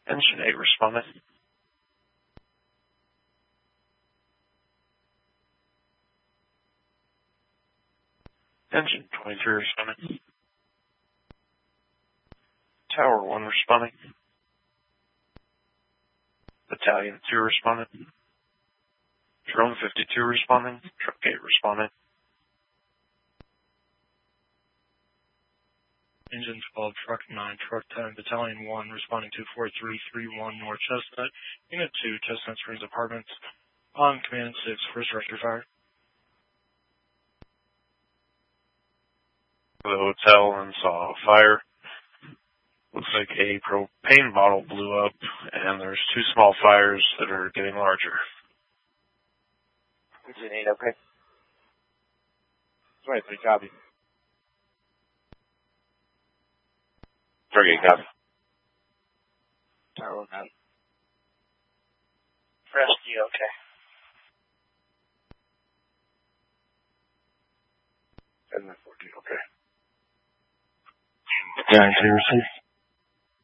Engine 8 responding. Engine 23 responding. Tower 1 responding. Battalion 2 responding. Drone 52 responding. Truck 8 responding. Engine 12, Truck 9, Truck 10, Battalion 1 responding to 4331 North Chestnut, Unit 2, Chestnut Springs Apartments, on Command 6, first director fire. The hotel and saw a fire. Looks like a propane bottle blew up, and there's 2 small fires that are getting larger. Engine 8, okay. 23, copy. Target, copy. Tower 9. Rescue, okay. 714, okay. Yeah, clear, receive.